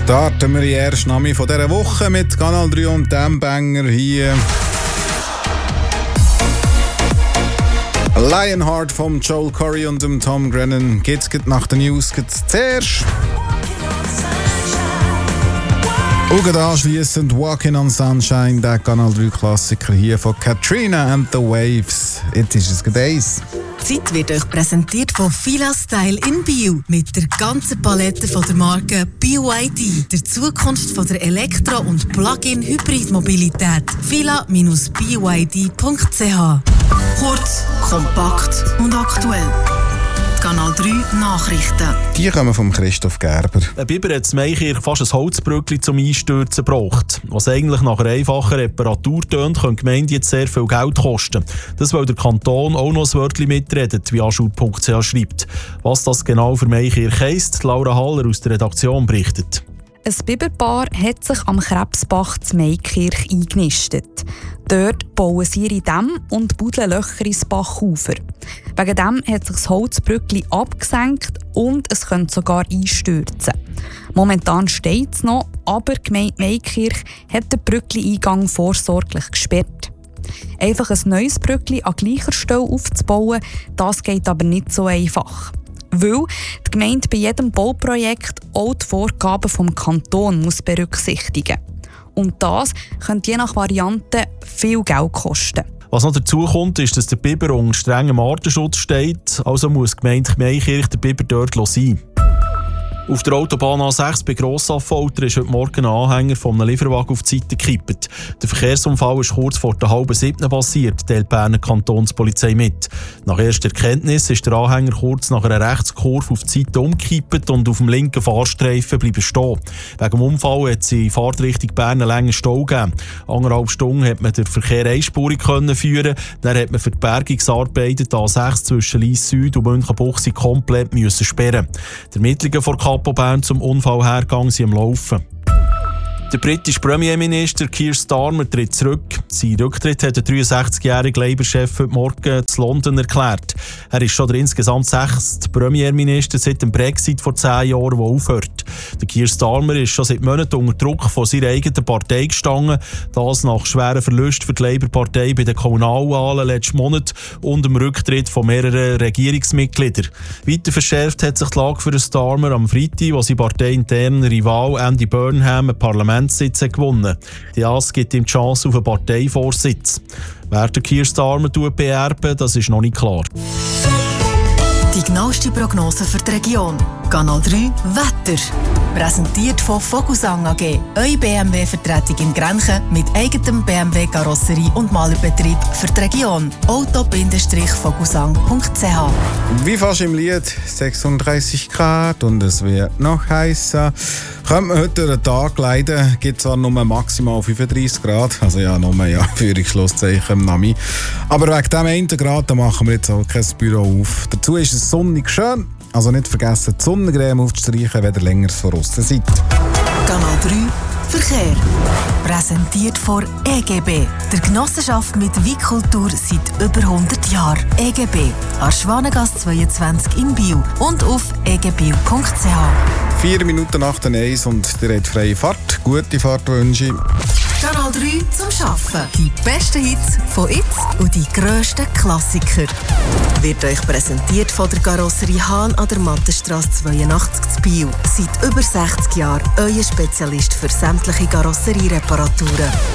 Starten wir die erste Nami von dieser Woche mit Kanal 3 und dem Banger hier. Lionheart vom Joel Corry und dem Tom Grennan. Geht's nach den News zuerst. Und anschliessend Walking on Sunshine, der Kanal 3 Klassiker hier von Katrina and the Waves. Jetzt ist es Gedeis. Die Zeit wird euch präsentiert von Fila Style in Bio. Mit der ganzen Palette von der Marke BYD. Der Zukunft von der Elektro- und Plug-in-Hybrid-Mobilität. fila-byd.ch. Kurz, kompakt und aktuell. Kanal 3 Nachrichten. Die kommen von Christoph Gerber. Ein Biber hat in Maikirch fast ein Holzbrückli zum Einstürzen gebraucht. Was eigentlich nach einer einfachen Reparatur tönt, könnte die Gemeinde jetzt sehr viel Geld kosten. Das, weil der Kanton auch noch ein Wörtchen mitredet, wie anschul.ch schreibt. Was das genau für Maikirch heisst, Laura Haller aus der Redaktion berichtet. Ein Biberpaar hat sich am Krebsbach zu Maikirch eingenistet. Dort bauen sie ihre Dämme und buddeln Löcher ins Bachufer. Wegen dem hat sich das Holzbrückli abgesenkt und es könnte sogar einstürzen. Momentan steht es noch, aber die Gemeinde Maikirch hat den Brückli-Eingang vorsorglich gesperrt. Einfach ein neues Brückli an gleicher Stelle aufzubauen, das geht aber nicht so einfach. Weil die Gemeinde bei jedem Bauprojekt auch die Vorgaben vom Kanton muss berücksichtigen. Und das könnte je nach Variante viel Geld kosten. Was noch dazu kommt, ist, dass der Biber unter strengem Artenschutz steht. Also muss die Gemeinde Maikirch den Biber dort sein. Auf der Autobahn A6 bei Grossaffolter ist heute Morgen ein Anhänger von einem Lieferwagen auf die Seite gekippt. Der Verkehrsunfall ist kurz vor der 6:30 passiert, teilt die Berner Kantonspolizei mit. Nach erster Erkenntnis ist der Anhänger kurz nach einer Rechtskurve auf die Seite umgekippt und auf dem linken Fahrstreifen bleiben stehen. Wegen dem Unfall hat sie in Fahrtrichtung Bern einen langen Stau gegeben. 1,5 Stunden konnte man den Verkehr einspurig führen. Dann hat man für die Bergungsarbeiten die A6 zwischen Lyss Süd und Münchenbuchsee komplett sperren. Die Ermittlungen vor Kapo Bern zum Unfallhergang sind am Laufen. Der britische Premierminister Keir Starmer tritt zurück. Sein Rücktritt hat der 63-jährige Labour-Chef heute Morgen zu London erklärt. Er ist schon der insgesamt 6. Premierminister seit dem Brexit vor 10 Jahren, der aufhört. Der Keir Starmer ist schon seit Monaten unter Druck von seiner eigenen Partei gestanden. Das nach schweren Verlusten für die Labour-Partei bei den Kommunalwahlen letzten Monat und dem Rücktritt von mehreren Regierungsmitgliedern. Weiter verschärft hat sich die Lage für den Starmer am Freitag, wo sein parteiinterner Rival Andy Burnham ein Parlamentssitz gewonnen. Das gibt ihm die Chance auf einen Parteivorsitz. Wer der Keir Starmer beerben, das ist noch nicht klar. Die genaueste Prognose für die Region. Kanal 3 Wetter. Präsentiert von Vogelsang AG. Eure BMW-Vertretung in Grenchen mit eigenem BMW-Karosserie und Malerbetrieb für die Region. auto-vogelsang.ch. Wie fast im Lied, 36 Grad und es wird noch heißer. Können wir heute den Tag leiden, gibt zwar nur maximal 35 Grad, also ja, nur ja, Führungsschlusszeichen im Nami. Aber wegen dem 1 Grad da machen wir jetzt auch kein Büro auf. Dazu ist es sonnig schön, also nicht vergessen, die Sonnencreme aufzustreichen, wenn ihr länger voraus seid. Kanal 3 Verkehr. Präsentiert von EGB, der Genossenschaft mit Weitkultur seit über 100 Jahren. EGB, Arschwanengasse 22 in Biel und auf egbio.ch. 4 Minuten nach der 1 und ihr habt freie Fahrt. Gute Fahrtwünsche. Kanal 3 zum Schaffen. Die besten Hits von jetzt und die grössten Klassiker. Wird euch präsentiert von der Karosserie Hahn an der Mattenstrasse 82 zu Biel. Seit über 60 Jahren euer Spezialist für sämtliche Karosseriereparaturen.